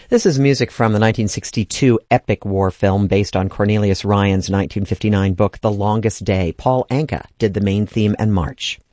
This is music from the 1962 epic war film based on Cornelius Ryan's 1959 book, The Longest Day. Paul Anka did the main theme and march.